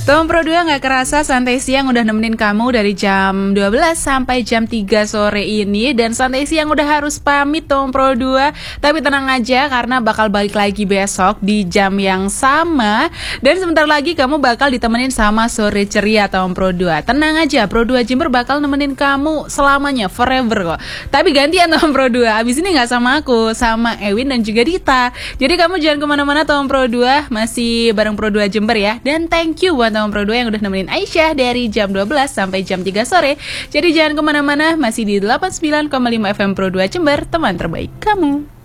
Tom Pro 2 gak kerasa santai siang udah nemenin kamu dari jam 12 sampai jam 3 sore ini. Dan santai siang udah harus pamit Tom Pro 2. Tapi tenang aja karena bakal balik lagi besok di jam yang sama. Dan sebentar lagi kamu bakal ditemenin sama Sore Ceria Tom Pro 2. Tenang aja, Pro 2 Jember bakal nemenin kamu selamanya, forever kok. Tapi gantian Tom Pro 2, abis ini gak sama aku, sama Ewin dan juga Dita. Jadi kamu jangan kemana-mana Tom Pro 2, masih bareng Pro 2 Jember ya. Dan thank you buat Tom Pro 2 yang udah nemenin Aisyah dari jam 12 sampai jam 3 sore. Jadi jangan kemana-mana, masih di 89,5 FM Pro 2 Jember, teman terbaik kamu.